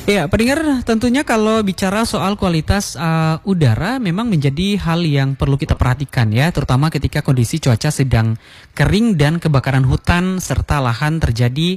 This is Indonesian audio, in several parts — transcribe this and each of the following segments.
Ya, pendengar, tentunya kalau bicara soal kualitas udara memang menjadi hal yang perlu kita perhatikan ya, terutama ketika kondisi cuaca sedang kering dan kebakaran hutan serta lahan terjadi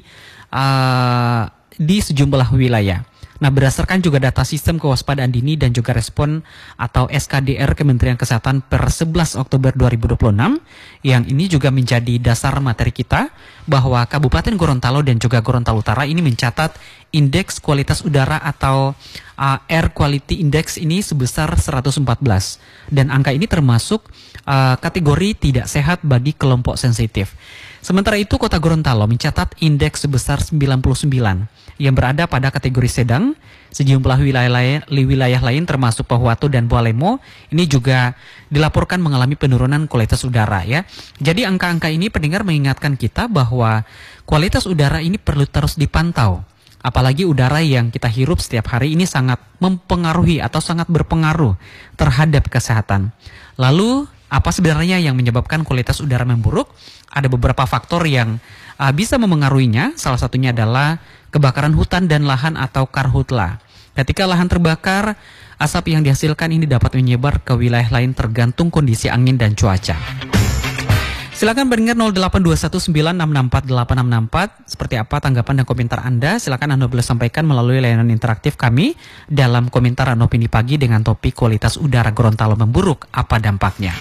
di sejumlah wilayah. Nah, berdasarkan juga data Sistem Kewaspadaan Dini dan juga Respon atau SKDR Kementerian Kesehatan per 11 Oktober 2026, yang ini juga menjadi dasar materi kita, bahwa Kabupaten Gorontalo dan juga Gorontalo Utara ini mencatat indeks kualitas udara atau Air Quality Index ini sebesar 114. Dan angka ini termasuk kategori tidak sehat bagi kelompok sensitif. Sementara itu, Kota Gorontalo mencatat indeks sebesar 99 yang berada pada kategori sedang. Sejumlah wilayah lain termasuk Pohuwatu dan Bualemo ini juga dilaporkan mengalami penurunan kualitas udara ya. Jadi angka-angka ini pendengar mengingatkan kita bahwa kualitas udara ini perlu terus dipantau. Apalagi udara yang kita hirup setiap hari ini sangat mempengaruhi atau sangat berpengaruh terhadap kesehatan. Lalu apa sebenarnya yang menyebabkan kualitas udara memburuk? Ada beberapa faktor yang bisa memengaruhinya. Salah satunya adalah kebakaran hutan dan lahan atau karhutla. Ketika lahan terbakar, asap yang dihasilkan ini dapat menyebar ke wilayah lain tergantung kondisi angin dan cuaca. Silakan pendengar 082196648664. Seperti apa tanggapan dan komentar Anda? Silakan Anda boleh sampaikan melalui layanan interaktif kami dalam komentar dan opini pagi dengan topik kualitas udara Gorontalo memburuk, apa dampaknya?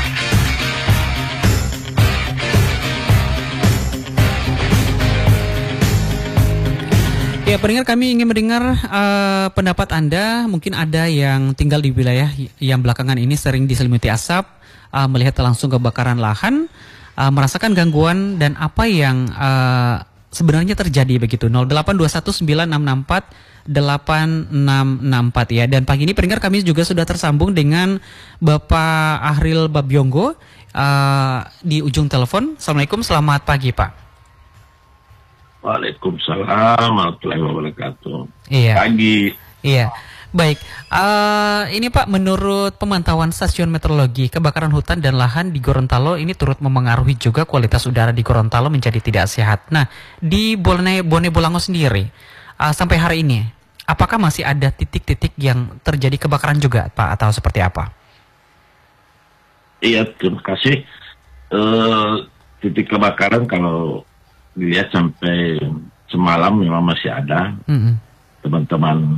Ya, pendengar, kami ingin mendengar pendapat Anda. Mungkin ada yang tinggal di wilayah yang belakangan ini sering diselimuti asap, melihat langsung kebakaran lahan, merasakan gangguan dan apa yang sebenarnya terjadi begitu. 082196648664 ya. Dan pagi ini pendengar kami juga sudah tersambung dengan Bapak Ahril Babyonggo di ujung telepon. Assalamualaikum, selamat pagi Pak. Waalaikumsalam warahmatullahi wabarakatuh. Iya. Pagi. Iya. Baik. Ini Pak, menurut pemantauan stasiun meteorologi, kebakaran hutan dan lahan di Gorontalo ini turut memengaruhi juga kualitas udara di Gorontalo menjadi tidak sehat. Nah, di Bone Bolango sendiri, sampai hari ini, apakah masih ada titik-titik yang terjadi kebakaran juga, Pak, atau seperti apa? Iya, terima kasih. Titik kebakaran kalau dilihat sampai semalam memang masih ada. Teman-teman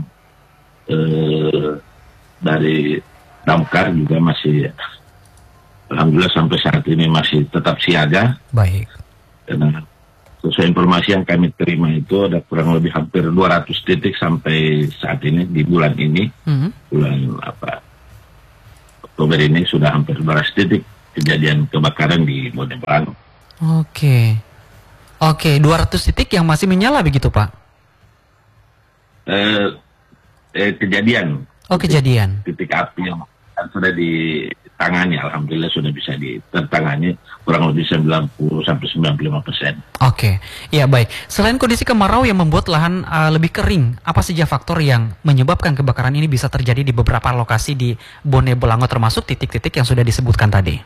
dari damkar juga masih, alhamdulillah sampai saat ini masih tetap siaga. Baik. Karena sesuai informasi yang kami terima itu ada kurang lebih hampir 200 titik sampai saat ini di bulan ini. Bulan Oktober ini sudah hampir 200 titik kejadian kebakaran di Bone Bolango. Oke, 200 titik yang masih menyala begitu Pak? Kejadian. Kejadian. Titik api yang sudah ditangani, alhamdulillah sudah bisa ditangani kurang lebih 90-95%. Oke, ya baik. Selain kondisi kemarau yang membuat lahan lebih kering, apa saja faktor yang menyebabkan kebakaran ini bisa terjadi di beberapa lokasi di Bone Bolango termasuk titik-titik yang sudah disebutkan tadi?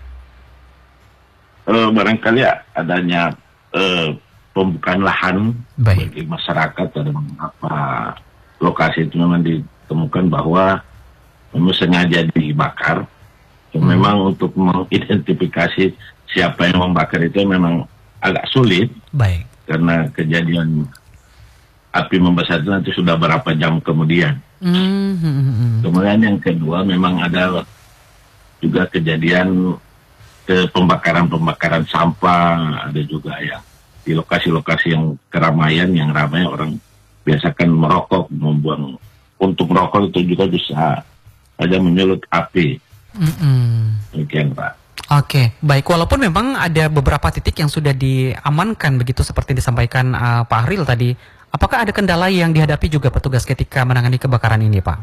Barangkali adanya pembukaan lahan bagi masyarakat. Ada beberapa lokasi itu memang ditemukan bahwa memang sengaja dibakar. Memang untuk mengidentifikasi siapa yang membakar itu memang agak sulit. Baik. Karena kejadian api membesar itu nanti sudah berapa jam kemudian. Kemudian yang kedua memang ada juga kejadian pembakaran sampah, ada juga ya di lokasi-lokasi yang keramaian, yang ramai orang biasakan merokok, membuang untuk merokok itu juga bisa ada menyulut api. Demikian Pak. Oke, baik. Walaupun memang ada beberapa titik yang sudah diamankan begitu seperti disampaikan Pak Ahril tadi, apakah ada kendala yang dihadapi juga petugas ketika menangani kebakaran ini Pak?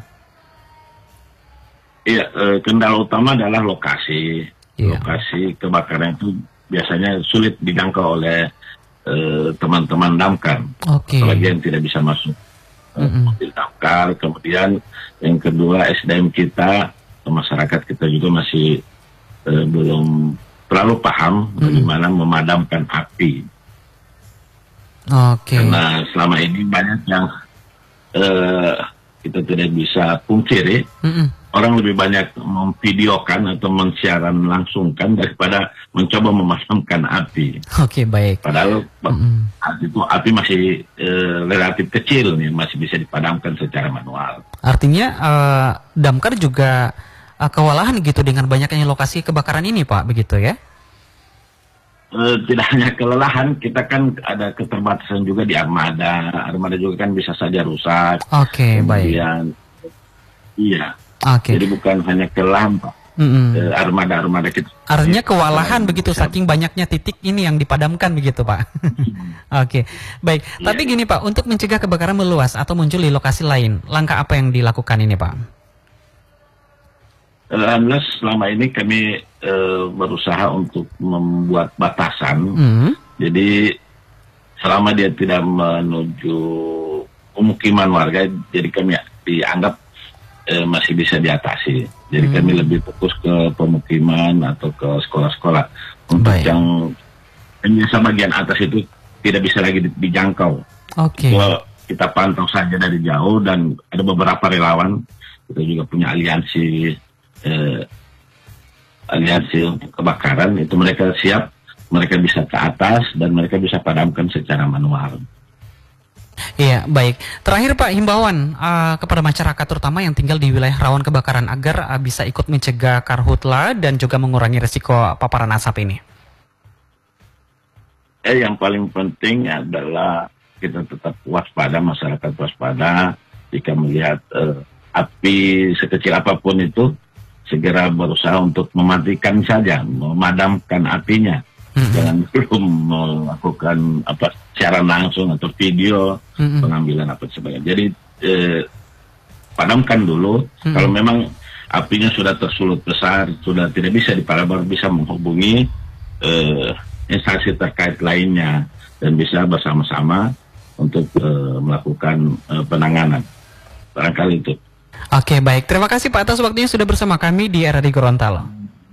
Iya, kendala utama adalah lokasi. Lokasi kebakaran itu biasanya sulit dijangkau oleh teman-teman damkar. Apalagi yang tidak bisa masuk mobil damkar. Kemudian yang kedua, SDM kita, masyarakat kita juga masih belum terlalu paham bagaimana memadamkan api. Karena selama ini banyak yang kita tidak bisa pungkiri, orang lebih banyak memvideokan atau mensiaran langsungkan daripada mencoba memadamkan api. Oke, baik. Padahal itu api masih relatif kecil nih, masih bisa dipadamkan secara manual. Artinya damkar juga kewalahan gitu dengan banyaknya lokasi kebakaran ini, Pak, begitu ya? Tidak hanya kelelahan, kita kan ada keterbatasan juga di armada. Armada juga kan bisa saja rusak. Oke, baik. Iya. Oke. Jadi bukan hanya kelelahan, Pak. Armada kita. Artinya kewalahan begitu, saking banyaknya titik ini yang dipadamkan begitu, Pak. Oke, baik. Iya. Tapi gini, Pak, untuk mencegah kebakaran meluas atau muncul di lokasi lain, langkah apa yang dilakukan ini, Pak? Alhamdulillah selama ini kami berusaha untuk membuat batasan. Jadi selama dia tidak menuju pemukiman warga, jadi kami dianggap masih bisa diatasi. Jadi kami lebih fokus ke pemukiman atau ke sekolah-sekolah. Untuk yang biasa bagian atas itu tidak bisa lagi dijangkau. Oke. Kita pantau saja dari jauh, dan ada beberapa relawan. Kita juga punya aliansi untuk kebakaran, itu mereka siap, mereka bisa ke atas dan mereka bisa padamkan secara manual. Iya, baik. Terakhir Pak, himbauan kepada masyarakat terutama yang tinggal di wilayah rawan kebakaran agar bisa ikut mencegah karhutla dan juga mengurangi resiko paparan asap ini. Yang paling penting adalah kita tetap waspada, masyarakat waspada jika melihat api sekecil apapun itu, segera berusaha untuk mematikan saja, memadamkan apinya. Jangan belum melakukan siaran langsung atau video pengambilan apa sebagainya. Jadi padamkan dulu. Kalau memang apinya sudah tersulut besar, sudah tidak bisa dipadam, baru bisa menghubungi instansi terkait lainnya dan bisa bersama-sama untuk melakukan penanganan. Barangkali itu. Oke, baik. Terima kasih Pak atas waktunya sudah bersama kami di RRI Gorontalo.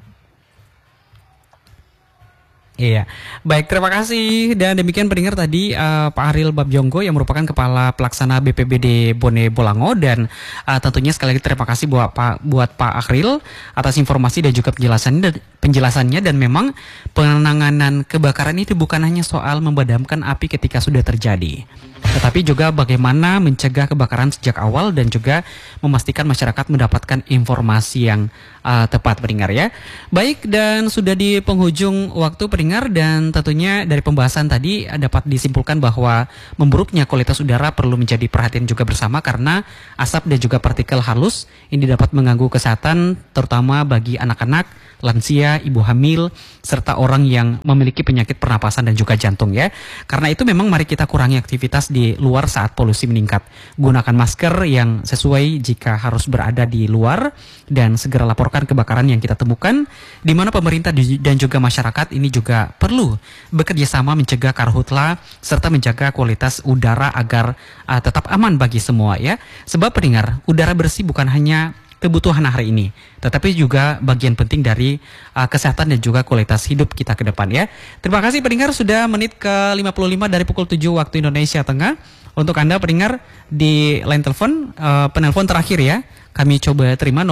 Iya, baik, terima kasih. Dan demikian pendengar tadi Pak Ariel Babjonggo yang merupakan Kepala Pelaksana BPBD Bone Bolango. Dan tentunya sekali lagi terima kasih buat Pak Ariel atas informasi dan juga penjelasannya. Dan memang penanganan kebakaran itu bukan hanya soal memadamkan api ketika sudah terjadi, tetapi juga bagaimana mencegah kebakaran sejak awal dan juga memastikan masyarakat mendapatkan informasi yang tepat, pendengar ya. Baik, dan sudah di penghujung waktu pendengar, dan tentunya dari pembahasan tadi dapat disimpulkan bahwa memburuknya kualitas udara perlu menjadi perhatian juga bersama karena asap dan juga partikel halus ini dapat mengganggu kesehatan terutama bagi anak-anak, lansia, ibu hamil, serta orang yang memiliki penyakit pernapasan dan juga jantung ya. Karena itu memang mari kita kurangi aktivitas di luar saat polusi meningkat. Gunakan masker yang sesuai jika harus berada di luar dan segera laporkan kebakaran yang kita temukan, di mana pemerintah dan juga masyarakat ini juga perlu bekerja sama mencegah karhutla serta menjaga kualitas udara agar tetap aman bagi semua ya. Sebab pendengar, udara bersih bukan hanya kebutuhan hari ini, tetapi juga bagian penting dari kesehatan dan juga kualitas hidup kita ke depan ya. Terima kasih pendengar, sudah menit ke 55 dari pukul 7 waktu Indonesia Tengah. Untuk Anda pendengar di line telepon, penelpon terakhir ya, kami coba terima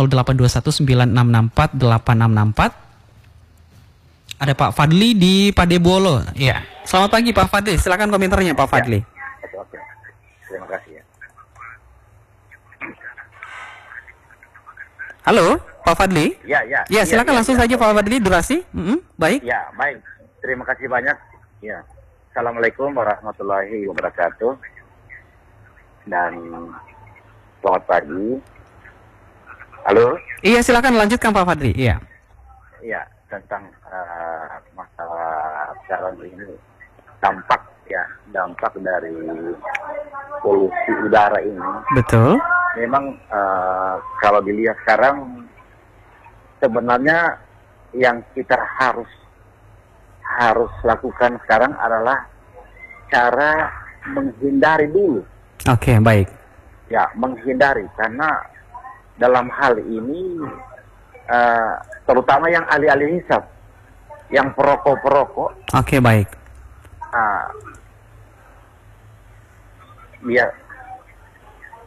082196486664. Ada Pak Fadli di Padebolo. Ya, selamat pagi Pak Fadli, silakan komentarnya Pak Fadli. Oke. Terima kasih ya. Halo, Pak Fadli? Ya, silakan langsung saja Pak Fadli, durasi. Baik. Ya, baik. Terima kasih banyak. Ya. Assalamualaikum warahmatullahi wabarakatuh. Dan selamat pagi. Halo? Iya, silakan lanjutkan Pak Fadli. Iya. Iya, tentang masalah sekarang ini dampak dari polusi udara ini. Betul. Memang kalau dilihat sekarang sebenarnya yang kita harus lakukan sekarang adalah cara menghindari dulu. Oke, baik. Ya, menghindari karena dalam hal ini terutama yang ahli-ahli hisab, yang perokok. Oke, baik.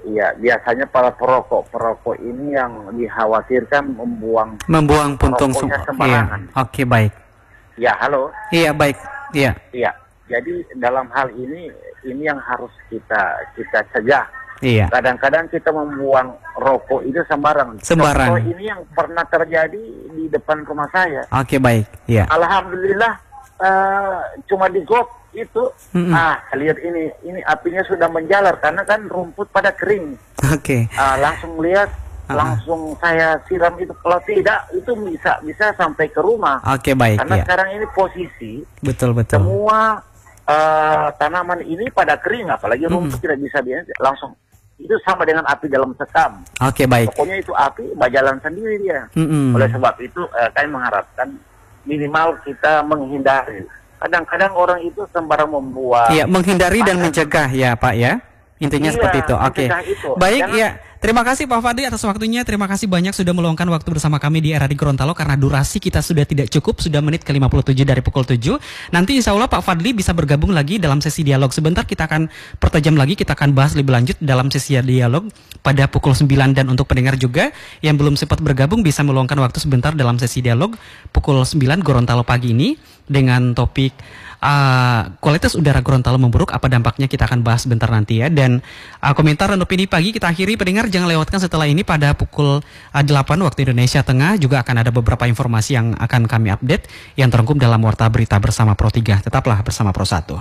Iya, biasanya para perokok ini yang dikhawatirkan membuang puntung sembarangan. Iya. Oke, baik. Ya, halo. Iya, baik. Iya. Iya. Jadi dalam hal ini yang harus kita cegah. Iya. Kadang-kadang kita membuang rokok itu sembarang. Contoh ini yang pernah terjadi di depan rumah saya. Oke, baik. Iya. Alhamdulillah cuma digop itu. Lihat ini apinya sudah menjalar karena kan rumput pada kering. Oke. Langsung lihat, langsung saya siram itu. Kalau tidak itu bisa sampai ke rumah. Oke, baik. Karena sekarang ini posisi betul. Semua tanaman ini pada kering, apalagi rumput tidak bisa langsung. Itu sama dengan api dalam sekam. Oke, baik. Pokoknya itu api berjalan sendiri dia. Oleh sebab itu kami mengharapkan minimal kita menghindari. Kadang-kadang orang itu sembarang membuat. Iya, menghindari dan mencegah ya Pak ya. Intinya seperti itu. Oke. Baik. Jangan... ya. Terima kasih Pak Fadli atas waktunya. Terima kasih banyak sudah meluangkan waktu bersama kami di RRI Gorontalo karena durasi kita sudah tidak cukup, sudah menit ke 57 dari pukul 7. Nanti insya Allah Pak Fadli bisa bergabung lagi dalam sesi dialog. Sebentar kita akan pertajam lagi, kita akan bahas lebih lanjut dalam sesi dialog pada pukul 9. Dan untuk pendengar juga yang belum sempat bergabung bisa meluangkan waktu sebentar dalam sesi dialog pukul 9 Gorontalo pagi ini dengan topik kualitas udara Gorontalo memburuk, apa dampaknya kita akan bahas sebentar nanti ya. Dan komentar dan opini pagi kita akhiri, pendengar jangan lewatkan setelah ini pada pukul 8 waktu Indonesia Tengah juga akan ada beberapa informasi yang akan kami update yang terangkum dalam Warta Berita bersama Pro 3. Tetaplah bersama Pro 1.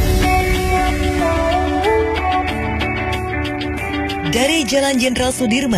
Dari Jalan Jenderal Sudirman